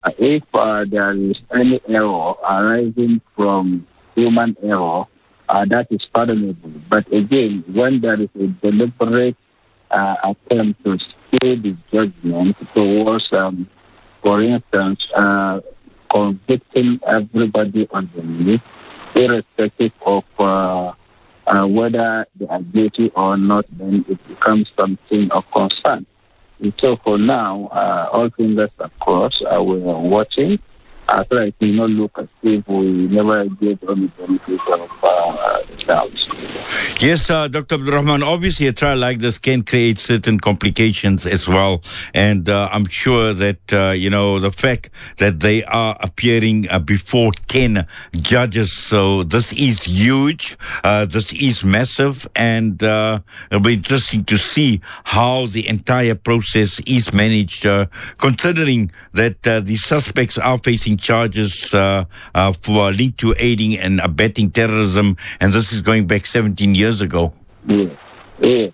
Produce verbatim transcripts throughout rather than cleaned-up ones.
Uh, if uh, there is any error arising from human error, uh, that is pardonable. But again, when there is a deliberate uh, attempt to steer the judgment towards, um, for instance, uh, convicting everybody on the list, irrespective of uh, uh, whether they are guilty or not, then it becomes something of concern. And so for now, uh, all fingers are crossed. Uh, we are watching. Uh, so it will not look as if we never gave any benefit of uh, doubt. Yes, uh, Doctor Abdul Rahman, obviously a trial like this can create certain complications as well. And uh, I'm sure that, uh, you know, the fact that they are appearing uh, before ten judges, so this is huge, uh, this is massive, and uh, it'll be interesting to see how the entire process is managed, uh, considering that uh, the suspects are facing charges uh, uh, for linked to aiding and abetting terrorism, and this is going back seventeen years ago. Yes, yes.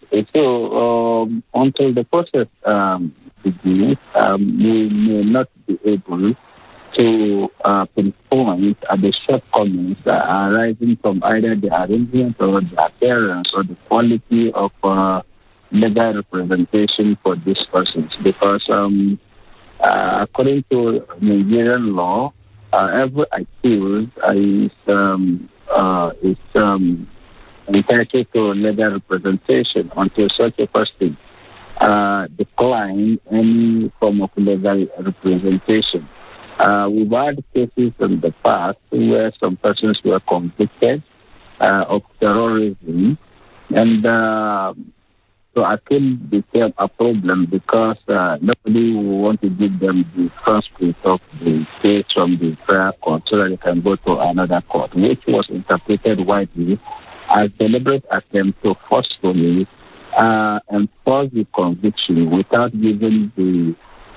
So um, until the process um, begins, um, we may not be able to uh, pinpoint uh, the shortcomings that are arising from either the arrangement or the appearance or the quality of uh, legal representation for these persons, because um, uh, according to Nigerian law, uh, every accused uh, is um, uh, is um, entitled to legal representation until such a person uh, decline any form of legal representation. Uh, we've had cases in the past where some persons were convicted uh, of terrorism, and uh, so I think became a problem because uh, nobody will want to give them the transcript of the case from the prior court so that they can go to another court, which was interpreted widely as deliberate attempt to forcefully uh, enforce the conviction without giving the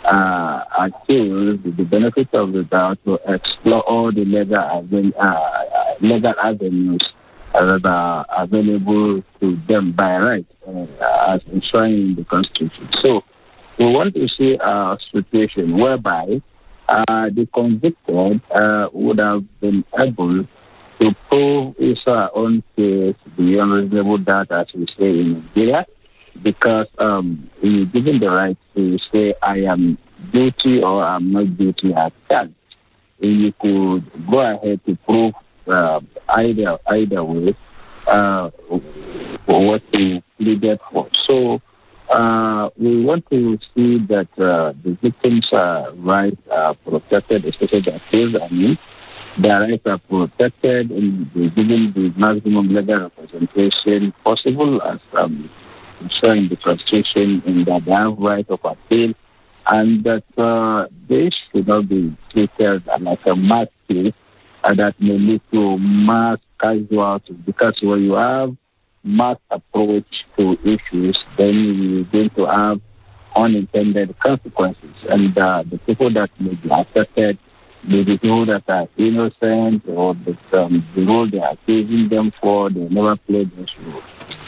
uh, accused the benefit of the doubt to explore all the legal, aven- uh, legal avenues that are available to them by right, uh, as enshrined in the Constitution. So we want to see a situation whereby uh, the convicted uh, would have been able to prove his own case beyond reasonable doubt, as we say in Nigeria, because um, he is given the right to say, I am guilty or I'm not guilty as such. You could go ahead to prove uh, either either way uh, what he pleaded for. So uh, we want to see that uh, the victims' uh, rights are protected, especially the accused. I mean, their rights are protected and given the maximum legal representation possible, as um, ensuring the Constitution, in that they have right of appeal, and that uh, they should not be treated like a mass case uh, that may lead to mass casualties. Because when you have mass approach to issues, then you're going to have unintended consequences, and uh, the people that may be affected may be people that are innocent, or that um, the role they are accusing them for, they never played this role.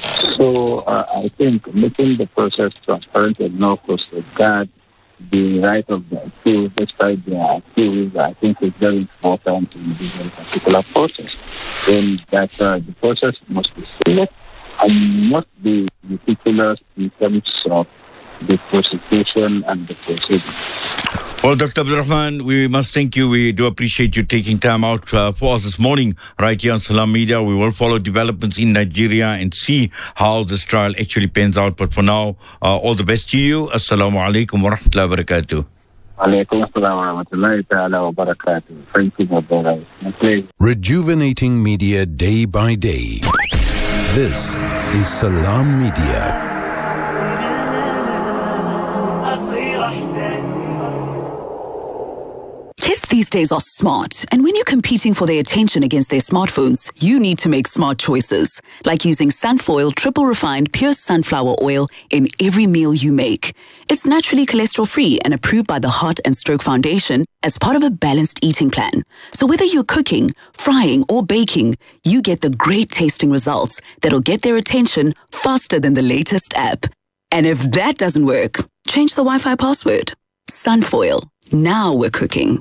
So uh, I think making the process transparent enough to safeguard the right of the accused, despite their accused, I think is very important in this very particular process. And that uh, the process must be safe and must be meticulous in terms of the prosecution and the proceedings. Well, Doctor Abdul Rahman, we must thank you. We do appreciate you taking time out uh, for us this morning right here on Salam Media. We will follow developments in Nigeria and see how this trial actually pans out. But for now, uh, all the best to you. Assalamu alaikum wa rahmatullahi wa barakatuh. Alaikum assalam wa rahmatullahi ta'ala wa barakatuh. Thank you, my brother. Okay. Rejuvenating media day by day. This is Salam Media. Kids these days are smart, and when you're competing for their attention against their smartphones, you need to make smart choices, like using Sunfoil triple refined pure sunflower oil in every meal you make. It's naturally cholesterol-free and approved by the Heart and Stroke Foundation as part of a balanced eating plan. So whether you're cooking, frying, or baking, you get the great tasting results that'll get their attention faster than the latest app. And if that doesn't work, change the Wi-Fi password. Sunfoil. Now we're cooking.